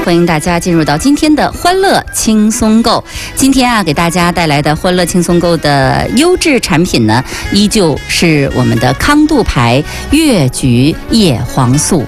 欢迎大家进入到今天的欢乐轻松购。今天啊，给大家带来的欢乐轻松购的优质产品呢，依旧是我们的康度牌越橘叶黄素。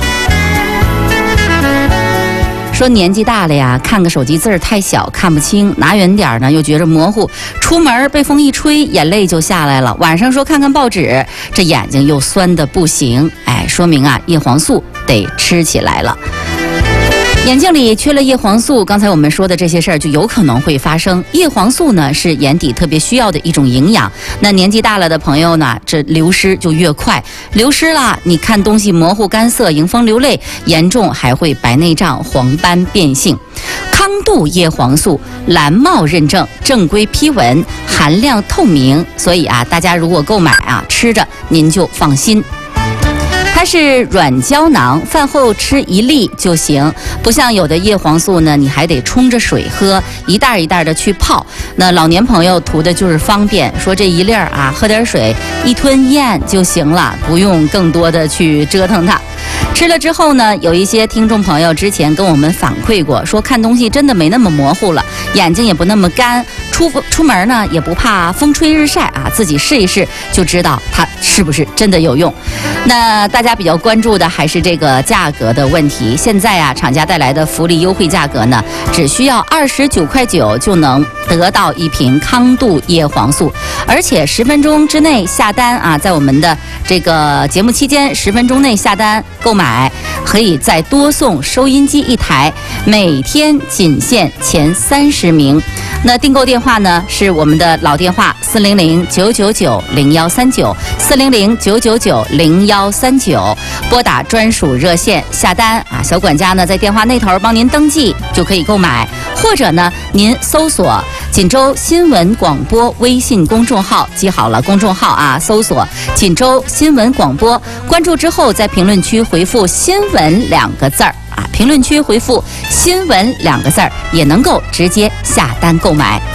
说年纪大了呀，看个手机字儿太小看不清，拿远点呢又觉着模糊，出门被风一吹眼泪就下来了，晚上说看看报纸，这眼睛又酸得不行，说明啊叶黄素得吃起来了。眼睛里缺了叶黄素，刚才我们说的这些事儿就有可能会发生。叶黄素呢是眼底特别需要的一种营养，那年纪大了的朋友呢，这流失就越快，流失了你看东西模糊干涩，迎风流泪，严重还会白内障、黄斑变性。康度叶黄素蓝帽认证，正规批文，含量透明，所以啊，大家如果购买啊，吃着您就放心。它是软胶囊，饭后吃1粒就行，不像有的叶黄素呢，你还得冲着水喝，一袋一袋的去泡。那老年朋友图的就是方便，说这1粒啊，喝点水，一吞咽就行了，不用更多的去折腾它。吃了之后呢，有一些听众朋友之前跟我们反馈过，说看东西真的没那么模糊了，眼睛也不那么干，出门呢也不怕风吹日晒啊，自己试一试就知道它是不是真的有用。那大家比较关注的还是这个价格的问题。现在啊，厂家带来的福利优惠价格呢，只需要29.9块就能得到1瓶康度叶黄素，而且10分钟之内下单啊，在我们的这个节目期间10分钟内下单购买，可以再多送收音机1台，每天仅限前30名。那订购电话呢是我们的老电话400-999-0139，400-999-0139，拨打专属热线下单啊，小管家呢在电话那头帮您登记就可以购买，或者呢您搜索锦州新闻广播微信公众号，记好了公众号啊，搜索锦州新闻广播，关注之后在评论区回复新闻2个字儿啊，评论区回复新闻2个字儿也能够直接下单购买。